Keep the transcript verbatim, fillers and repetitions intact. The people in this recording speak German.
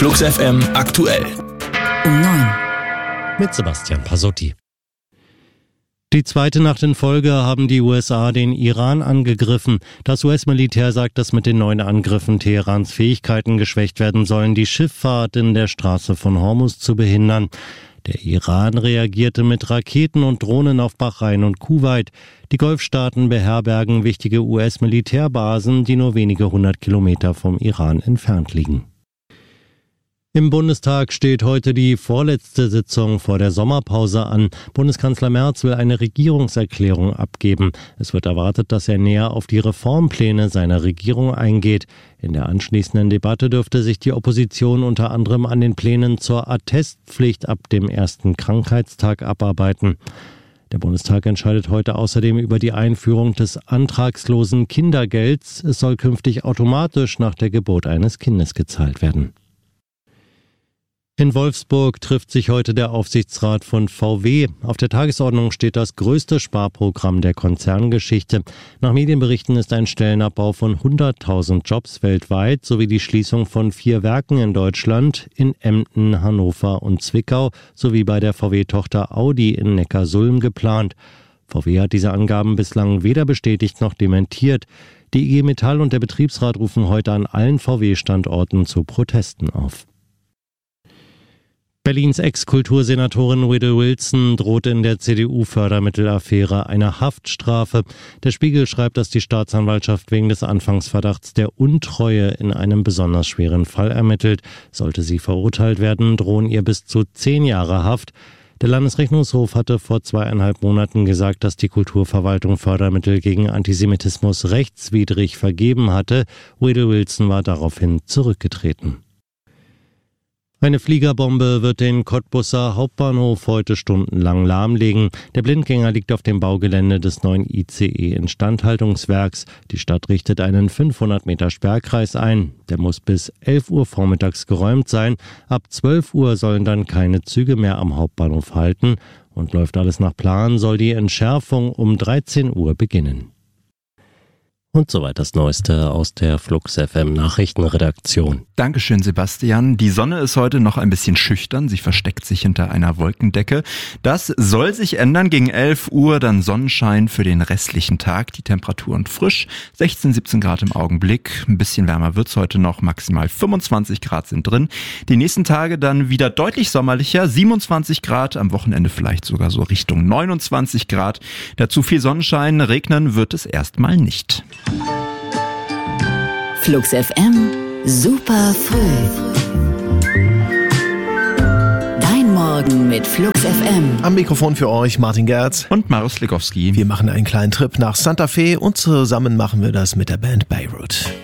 Flux F M aktuell. Um neun. Mit Sebastian Pasotti. Die zweite Nacht in Folge haben die U S A den Iran angegriffen. Das U S-Militär sagt, dass mit den neuen Angriffen Teherans Fähigkeiten geschwächt werden sollen, die Schifffahrt in der Straße von Hormuz zu behindern. Der Iran reagierte mit Raketen und Drohnen auf Bahrain und Kuwait. Die Golfstaaten beherbergen wichtige U S-Militärbasen, die nur wenige hundert Kilometer vom Iran entfernt liegen. Im Bundestag steht heute die vorletzte Sitzung vor der Sommerpause an. Bundeskanzler Merz will eine Regierungserklärung abgeben. Es wird erwartet, dass er näher auf die Reformpläne seiner Regierung eingeht. In der anschließenden Debatte dürfte sich die Opposition unter anderem an den Plänen zur Attestpflicht ab dem ersten Krankheitstag abarbeiten. Der Bundestag entscheidet heute außerdem über die Einführung des antragslosen Kindergelds. Es soll künftig automatisch nach der Geburt eines Kindes gezahlt werden. In Wolfsburg trifft sich heute der Aufsichtsrat von V W. Auf der Tagesordnung steht das größte Sparprogramm der Konzerngeschichte. Nach Medienberichten ist ein Stellenabbau von hunderttausend Jobs weltweit sowie die Schließung von vier Werken in Deutschland, in Emden, Hannover und Zwickau, sowie bei der V W-Tochter Audi in Neckarsulm geplant. V W hat diese Angaben bislang weder bestätigt noch dementiert. Die I G Metall und der Betriebsrat rufen heute an allen V W-Standorten zu Protesten auf. Berlins Ex-Kultursenatorin Whittle Wilson droht in der C D U-Fördermittelaffäre eine Haftstrafe. Der Spiegel schreibt, dass die Staatsanwaltschaft wegen des Anfangsverdachts der Untreue in einem besonders schweren Fall ermittelt. Sollte sie verurteilt werden, drohen ihr bis zu zehn Jahre Haft. Der Landesrechnungshof hatte vor zweieinhalb Monaten gesagt, dass die Kulturverwaltung Fördermittel gegen Antisemitismus rechtswidrig vergeben hatte. Whittle Wilson war daraufhin zurückgetreten. Eine Fliegerbombe wird den Cottbusser Hauptbahnhof heute stundenlang lahmlegen. Der Blindgänger liegt auf dem Baugelände des neuen I C E-Instandhaltungswerks. Die Stadt richtet einen fünfhundert Meter Sperrkreis ein. Der muss bis elf Uhr vormittags geräumt sein. Ab zwölf Uhr sollen dann keine Züge mehr am Hauptbahnhof halten. Und läuft alles nach Plan, soll die Entschärfung um dreizehn Uhr beginnen. Und soweit das Neueste aus der Flux F M Nachrichtenredaktion. Dankeschön, Sebastian. Die Sonne ist heute noch ein bisschen schüchtern. Sie versteckt sich hinter einer Wolkendecke. Das soll sich ändern. Gegen elf Uhr dann Sonnenschein für den restlichen Tag. Die Temperaturen frisch. sechzehn, siebzehn Grad im Augenblick. Ein bisschen wärmer wird's heute noch. Maximal fünfundzwanzig Grad sind drin. Die nächsten Tage dann wieder deutlich sommerlicher. siebenundzwanzig Grad. Am Wochenende vielleicht sogar so Richtung neunundzwanzig Grad. Dazu viel Sonnenschein. Regnen wird es erstmal nicht. Flux F M, super früh. Dein Morgen mit Flux F M. Am Mikrofon für euch Martin Gerz und Marius Likowski. Wir machen einen kleinen Trip nach Santa Fe und zusammen machen wir das mit der Band Beirut.